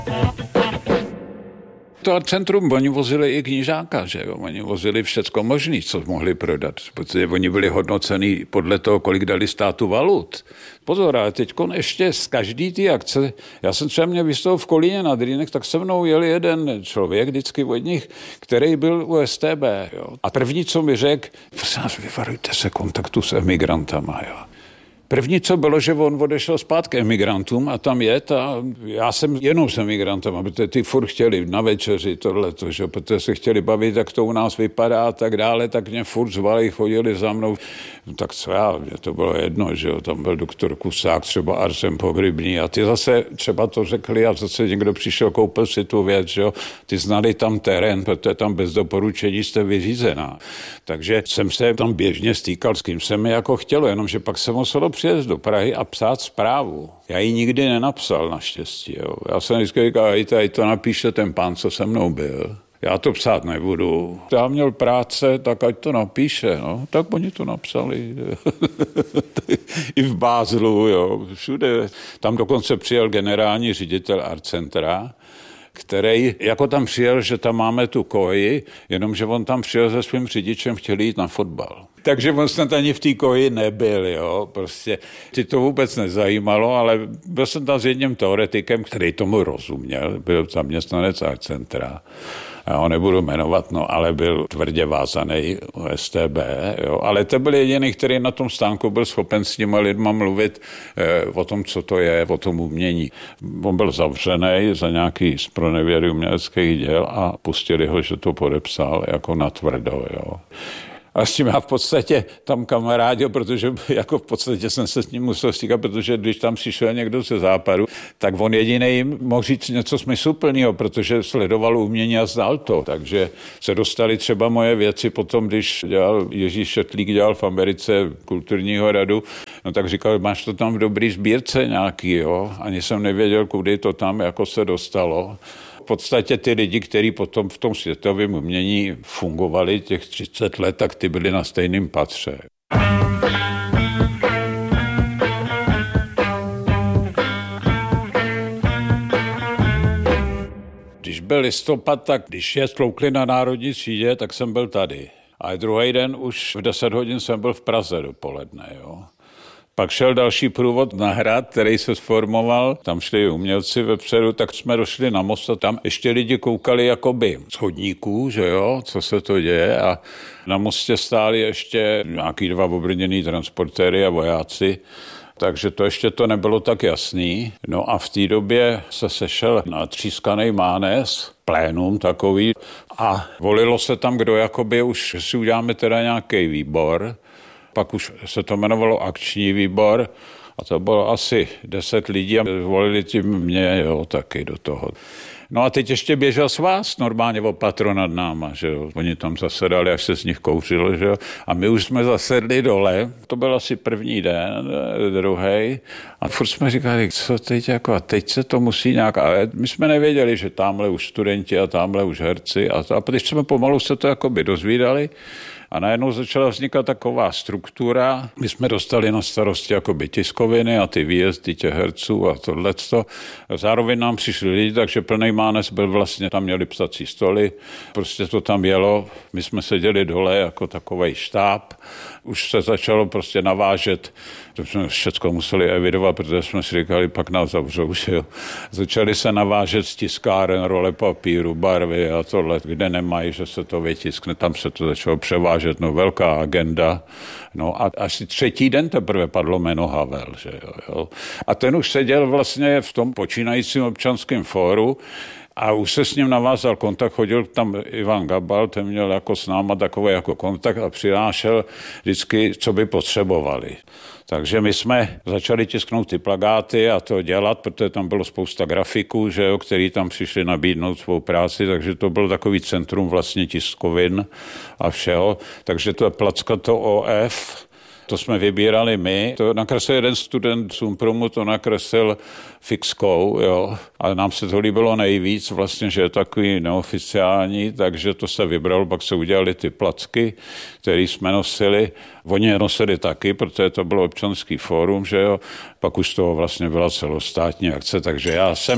To centrum, oni vozili i knížáka, že jo? Oni vozili všecko možný, co mohli prodat, protože oni byli hodnocení podle toho, kolik dali státu valut. Pozor, ale teďko ještě z každý ty akce, já jsem třeba měl vystoupil v Kolíně nad Rýnem, tak se mnou jel jeden člověk vždycky od nich, který byl u STB, jo? A první, co mi řekl, prosím vás, vyvarujte se kontaktu s emigrantama, jo? První, co bylo, že on odešel zpátky emigrantům a tam já jsem jenom s emigrantama, protože ty furt chtěli na večeři tohleto, že, protože se chtěli bavit, jak to u nás vypadá a tak dále, tak mě furt zvali, chodili za mnou. No, tak co mě to bylo jedno, že jo, tam byl doktor Kusák, třeba Arsén Pogrybný a ty zase třeba to řekli a zase někdo přišel, koupil si tu věc, že jo, ty znali tam terén, protože tam bez doporučení jste vyřízená. Takže jsem se tam běžně stýkal, s kým se mi jako chtělo, jenomže pak se muselo přijet do Prahy a psát zprávu. Já ji nikdy nenapsal naštěstí. Jo. Já jsem vždycky říkal, tady to napíše ten pán, co se mnou byl. Já to psát nebudu. Já měl práce, tak ať to napíše. No. Tak oni to napsali. I v Bázlu, jo, všude. Tam dokonce přijel generální ředitel Art Centra, který jako tam přijel, že tam máme tu koji, jenomže on tam přijel se svým řidičem, chtěl jít na fotbal. Takže on snad ani v té koji nebyl, jo, prostě. Ty to vůbec nezajímalo, ale byl jsem tam s jedním teoretikem, který tomu rozuměl, byl zaměstnanec Art Centra. Já ho nebudu jmenovat, no, ale byl tvrdě vázaný u STB, jo. Ale to byl jediný, který na tom stánku byl schopen s těma lidma mluvit o tom, co to je, o tom umění. On byl zavřený za nějaký zpronevěry uměleckých děl a pustili ho, že to podepsal jako natvrdo, jo. A s tím já v podstatě tam kamarádil, protože jako v podstatě jsem se s ním musel stýkat, protože když tam přišel někdo ze západu, tak on jediný mohl říct něco smysluplného, protože sledoval umění a znal to. Takže se dostali třeba moje věci potom, když Jiří Šetlík dělal v Americe kulturního radu, no tak říkal, máš to tam v dobrý sbírce nějaký, jo? Ani jsem nevěděl, kudy to tam jako se dostalo. V podstatě ty lidi, kteří potom v tom světovém umění fungovali těch 30 let, tak ty byli na stejném patře. Když byl listopad, tak když je stloukli na Národní třídě, tak jsem byl tady. A druhý den už v 10 hodin jsem byl v Praze dopoledne, jo. Pak šel další průvod na hrad, který se sformoval, tam šli umělci vepředu, tak jsme došli na most a tam ještě lidi koukali jakoby z chodníků, že jo, co se to děje a na mostě stáli ještě nějaký 2 obrněný transportéry a vojáci, takže to ještě to nebylo tak jasný. No a v té době se sešel natřískaný mánes, plénum takový a volilo se tam, kdo jakoby už si uděláme teda nějaký výbor. Pak už se to jmenovalo akční výbor a to bylo asi 10 lidí a volili tím mě, jo, taky do toho. No a teď ještě běžel s vás normálně o patro nad náma, že jo. Oni tam zasedali, až se z nich kouřilo, že jo. A my už jsme zasedli dole, to byl asi první den, druhý. A furt jsme říkali, co teď jako, a teď se to musí nějak, ale my jsme nevěděli, že tamhle už studenti a tamhle už herci a když jsme pomalu se to jakoby dozvídali, a najednou začala vznikat taková struktura. My jsme dostali na starosti jakoby tiskoviny a ty výjezdy těch herců a tohleto. Zároveň nám přišli lidi, takže plný mánes byl vlastně, tam měli psací stoly. Prostě to tam jelo. My jsme seděli dole jako takovej štáb. Už se začalo prostě navážet. To jsme všechno museli evidovat, protože jsme si říkali, pak nás zavřou, že jo. Začali se navážet z tiskáren, role papíru, barvy a tohle, kde nemají, že se to vytiskne. Tam se to začalo převážet, no velká agenda. No a asi 3. den teprve padlo jméno Havel, že jo. A ten už seděl vlastně v tom počínajícím občanském fóru, a už se s ním navázal kontakt, chodil tam Ivan Gabal, ten měl jako s náma takový jako kontakt a přinášel vždycky, co by potřebovali. Takže my jsme začali tisknout ty plakáty a to dělat, protože tam bylo spousta grafiků, že jo, který tam přišli nabídnout svou práci, takže to byl takový centrum vlastně tiskovin a všeho. Takže to je Plackato OF, to jsme vybírali my. To nakreslil jeden student Sumpromu, to nakreslil fixkou, jo. A nám se to líbilo nejvíc, vlastně, že je takový neoficiální, takže to se vybralo, pak se udělali ty placky, které jsme nosili. Oni je nosili taky, protože to bylo občanský fórum, že jo. Pak už toho vlastně byla celostátní akce, takže já jsem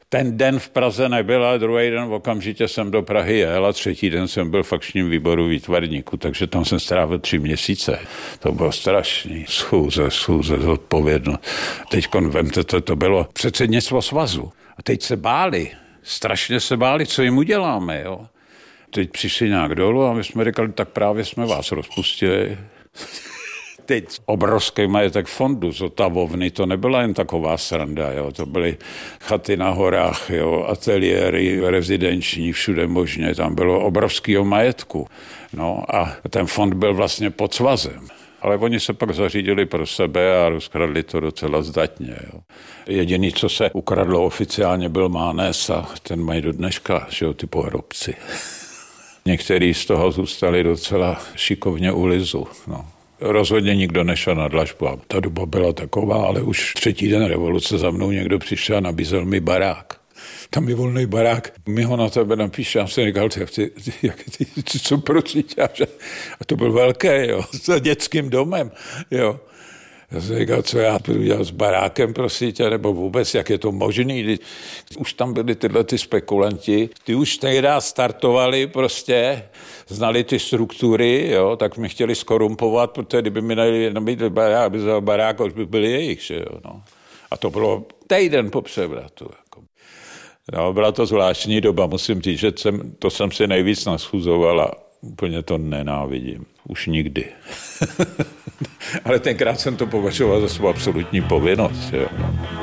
ten den v Praze nebyl, ale druhý den okamžitě jsem do Prahy jel a třetí den jsem byl v akčním výboru výtvarníků, takže tam jsem strávil 3 měsíce. To bylo strašný. Schůze, zodpovědnost. Teďkon vemte, to bylo předsednictvo svazu. A teď se báli, strašně se báli, co jim uděláme, jo. Teď přišli nějak dolů a my jsme říkali, tak právě jsme vás rozpustili. Teď obrovský majetek fondu z Otavovny, to nebyla jen taková sranda, jo. To byly chaty na horách, jo, ateliéry, rezidenční, všude možně, tam bylo obrovského majetku. No a ten fond byl vlastně pod svazem. Ale oni se pak zařídili pro sebe a rozkradli to docela zdatně. Jo. Jediný, co se ukradlo oficiálně, byl Mánes a ten mají do dneška, že jo, ty pohrobci. Někteří z toho zůstali docela šikovně u lizu, no. Rozhodně nikdo nešel na dlažbu. Ta doba byla taková, ale už 3. den revoluce za mnou někdo přišel a nabízel mi barák. Tam je volný barák, mi ho na tebe napíše. Já jsem říkal, co prosím tě? A to byl velký, jo, s dětským domem, jo. Já jsem říkal, co já budu dělat s barákem, prosím tě, nebo vůbec, jak je to možný. Už tam byli tyhle ty spekulanti, ty už tehdy startovali prostě, znali ty struktury, jo, tak mi chtěli skorumpovat, protože kdyby mi dali nabídli barák, už by byli jejich, že jo, no. A to bylo týden po převratu, jako. No, byla to zvláštní doba, musím říct, že jsem si nejvíc naschuzoval a úplně to nenávidím. Už nikdy. Ale tenkrát jsem to považoval za svou absolutní povinnost. Jo.